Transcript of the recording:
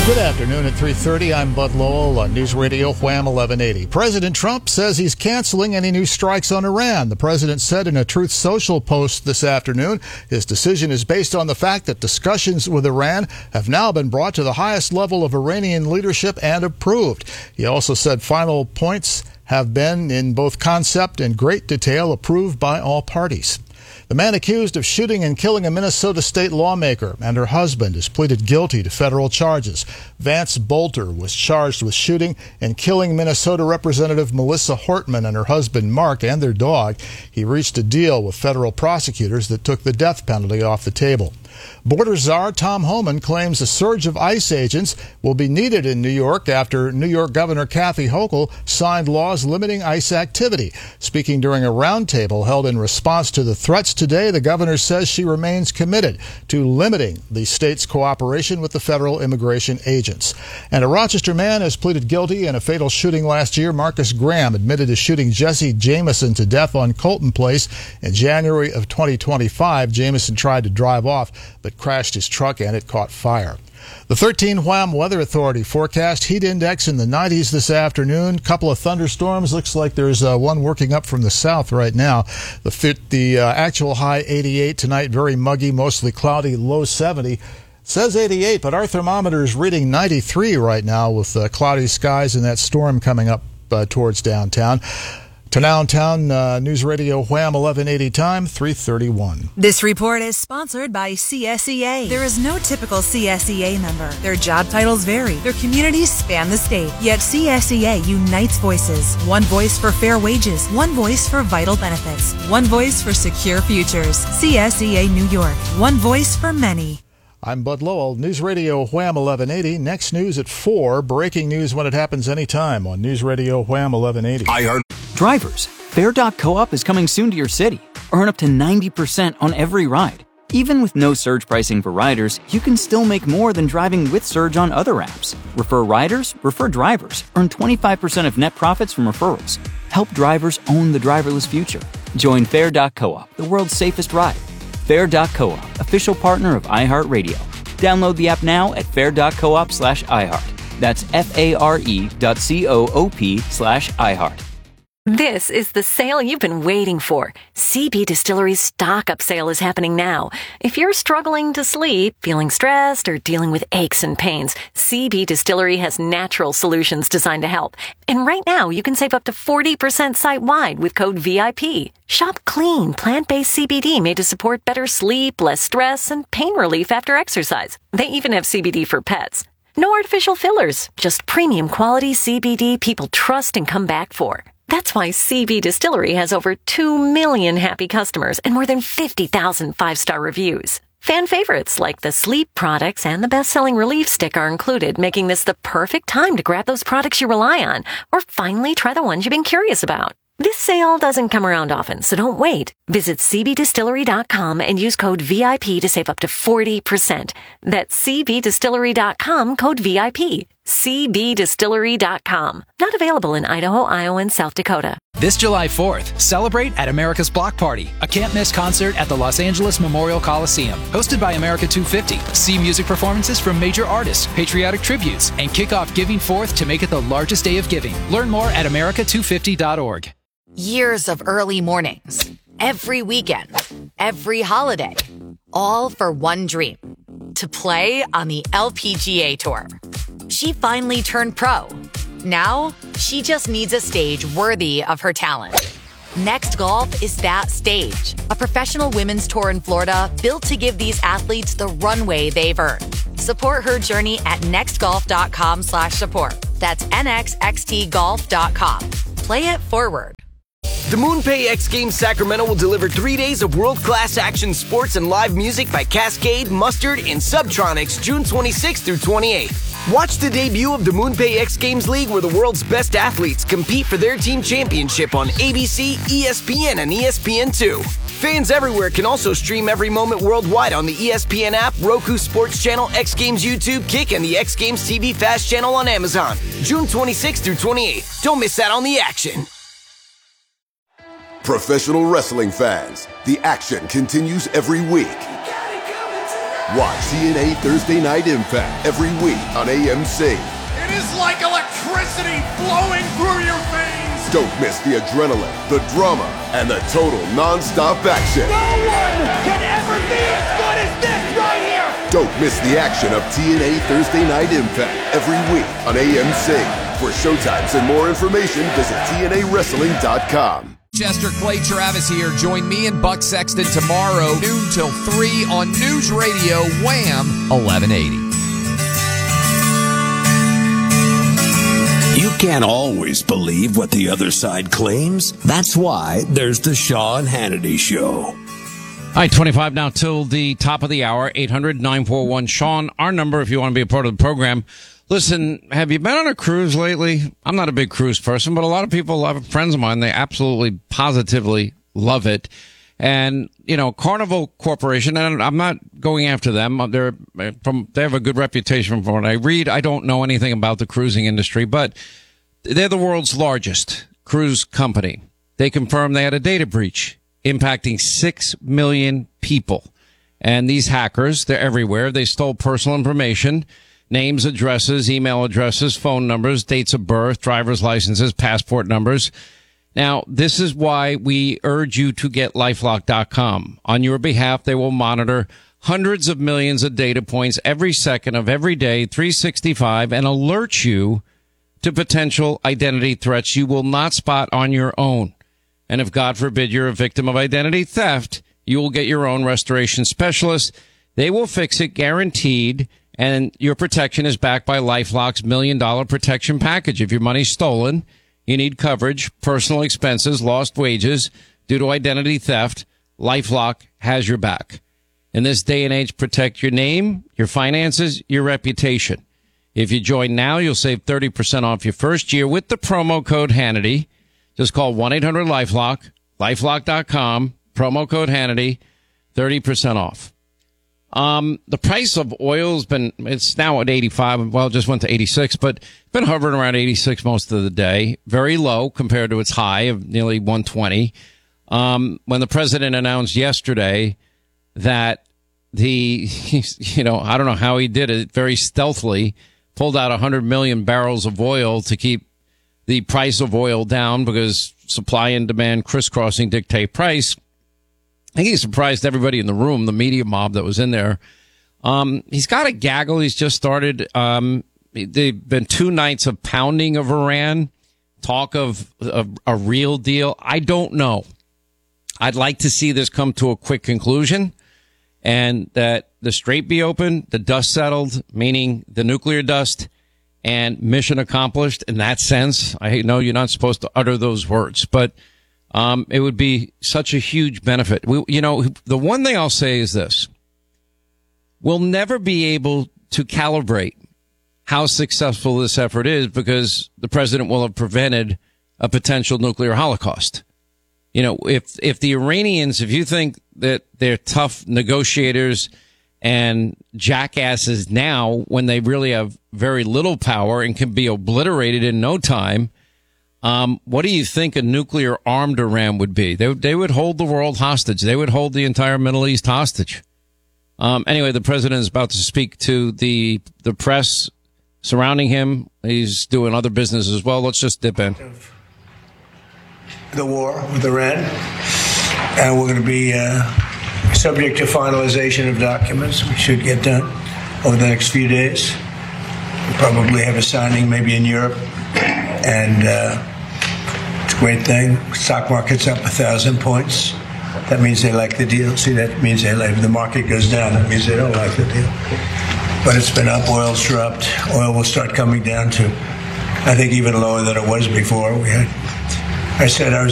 Good afternoon at 3:30. I'm Bud Lowell on News Radio Wham 1180. President Trump says he's canceling any new strikes on Iran. The president said in a Truth Social post this afternoon, his decision is based on the fact that discussions with Iran have now been brought to the highest level of Iranian leadership and approved. He also said final points have been, in both concept and great detail, approved by all parties. The man accused of shooting and killing a Minnesota state lawmaker and her husband has pleaded guilty to federal charges. Vance Bolter was charged with shooting and killing Minnesota Representative Melissa Hortman and her husband Mark and their dog. He reached a deal with federal prosecutors that took the death penalty off the table. Border czar Tom Homan claims a surge of ICE agents will be needed in New York after New York Governor Kathy Hochul signed laws limiting ICE activity. Speaking during a roundtable held in response to the threats today, the governor says she remains committed to limiting the state's cooperation with the federal immigration agents. And a Rochester man has pleaded guilty in a fatal shooting last year. Marcus Graham admitted to shooting Jesse Jameson to death on Colton Place in January of 2025. Jameson tried to drive off, but crashed his truck and it caught fire. The 13 Wham Weather Authority forecast heat index in the 90s this afternoon. Couple of thunderstorms. Looks like there's one working up from the south right now. The actual high 88 tonight, very muggy, mostly cloudy, low 70. Says 88, but our thermometer is reading 93 right now with cloudy skies and that storm coming up towards downtown. To Downtown News Radio Wham 1180 time, 3:31. This report is sponsored by CSEA. There is no typical CSEA member. Their job titles vary. Their communities span the state. Yet CSEA unites voices. One voice for fair wages. One voice for vital benefits. One voice for secure futures. CSEA New York. One voice for many. I'm Bud Lowell, News Radio Wham 1180. Next news at 4. Breaking news when it happens anytime on News Radio Wham 1180. Drivers, Fair.coop is coming soon to your city. Earn up to 90% on every ride. Even with no surge pricing for riders, you can still make more than driving with surge on other apps. Refer riders, refer drivers. Earn 25% of net profits from referrals. Help drivers own the driverless future. Join Fair.coop, the world's safest ride. Fair.coop, official partner of iHeartRadio. Download the app now at fair.coop/iHeart. That's FARE.coop/iHeart. This is the sale you've been waiting for. CB Distillery's Stock Up sale is happening now. If you're struggling to sleep, feeling stressed, or dealing with aches and pains, CB Distillery has natural solutions designed to help. And right now, you can save up to 40% site-wide with code VIP. Shop clean, plant-based CBD made to support better sleep, less stress, and pain relief after exercise. They even have CBD for pets. No artificial fillers, just premium quality CBD people trust and come back for. That's why CB Distillery has over 2 million happy customers and more than 50,000 five-star reviews. Fan favorites like the sleep products and the best-selling Relief Stick are included, making this the perfect time to grab those products you rely on or finally try the ones you've been curious about. This sale doesn't come around often, so don't wait. Visit cbdistillery.com and use code VIP to save up to 40%. That's cbdistillery.com, code VIP. cbdistillery.com. Not available in Idaho, Iowa, and South Dakota. This July 4th, celebrate at America's Block Party, a can't-miss concert at the Los Angeles Memorial Coliseum. Hosted by America 250, see music performances from major artists, patriotic tributes, and kick off Giving Forth to make it the largest day of giving. Learn more at america250.org. Years of early mornings, every weekend, every holiday, all for one dream, to play on the LPGA Tour. She finally turned pro. Now, she just needs a stage worthy of her talent. Next Golf is that stage, a professional women's tour in Florida built to give these athletes the runway they've earned. Support her journey at nextgolf.com/support. That's nxxtgolf.com. Play it forward. The MoonPay X Games Sacramento will deliver 3 days of world-class action sports and live music by Cascade, Mustard, and Subtronics June 26th through 28th. Watch the debut of the MoonPay X Games League where the world's best athletes compete for their team championship on ABC, ESPN, and ESPN2. Fans everywhere can also stream every moment worldwide on the ESPN app, Roku Sports Channel, X Games YouTube, Kick, and the X Games TV Fast channel on Amazon. June 26th through 28th. Don't miss out on the action. Professional wrestling fans, the action continues every week. Watch TNA Thursday Night Impact every week on AMC. It is like electricity flowing through your veins. Don't miss the adrenaline, the drama, and the total non-stop action. No one can ever be as good as this right here. Don't miss the action of TNA Thursday Night Impact every week on AMC. For showtimes and more information, visit TNAWrestling.com. Chester Clay Travis here. Join me and Buck Sexton tomorrow, noon till 3 on News Radio Wham 1180. You can't always believe what the other side claims. That's why there's the Sean Hannity Show. All right, 25 now till the top of the hour, 800-941-SEAN, our number if you want to be a part of the program. Listen, have you been on a cruise lately? I'm not a big cruise person, but a lot of people, a lot of friends of mine, they absolutely, positively love it. And, you know, Carnival Corporation, and I'm not going after them. They have a good reputation from what I read. I don't know anything about the cruising industry, but they're the world's largest cruise company. They confirmed they had a data breach impacting 6 million people. And these hackers, they're everywhere. They stole personal information. Names, addresses, email addresses, phone numbers, dates of birth, driver's licenses, passport numbers. Now, this is why we urge you to get LifeLock.com. On your behalf, they will monitor hundreds of millions of data points every second of every day, 365, and alert you to potential identity threats you will not spot on your own. And if, God forbid, you're a victim of identity theft, you will get your own restoration specialist. They will fix it, guaranteed. And your protection is backed by LifeLock's $1 million protection package. If your money's stolen, you need coverage, personal expenses, lost wages due to identity theft, LifeLock has your back. In this day and age, protect your name, your finances, your reputation. If you join now, you'll save 30% off your first year with the promo code Hannity. Just call 1-800-LifeLock, LifeLock.com, promo code Hannity, 30% off. The price of oil it's now at 85. Well, it just went to 86, but it's been hovering around 86 most of the day. Very low compared to its high of nearly 120. When the president announced yesterday that I don't know how he did it, very stealthily pulled out 100 million barrels of oil to keep the price of oil down because supply and demand crisscrossing dictate price. I think he surprised everybody in the room, the media mob that was in there. He's got a gaggle. He's just started. They've been 2 nights of pounding of Iran, talk of a real deal. I don't know. I'd like to see this come to a quick conclusion and that the strait be open, the dust settled, meaning the nuclear dust, and mission accomplished in that sense. I know you're not supposed to utter those words, but it would be such a huge benefit. The one thing I'll say is this. We'll never be able to calibrate how successful this effort is because the president will have prevented a potential nuclear holocaust. You know, if the Iranians, if you think that they're tough negotiators and jackasses now when they really have very little power and can be obliterated in no time, what do you think a nuclear armed Iran would be? They would hold the world hostage. They would hold the entire Middle East hostage. Anyway, the president is about to speak to the press surrounding him. He's doing other business as well. Let's just dip in. The war with Iran, and we're going to be subject to finalization of documents. We should get done over the next few days. We'll probably have a signing maybe in Europe, and it's a great thing. Stock market's up 1,000 points. That means they like the deal. See, that means they like the market goes down. That means they don't like the deal. But it's been up. Oil's dropped. Oil will start coming down to, I think, even lower than it was before. I said I was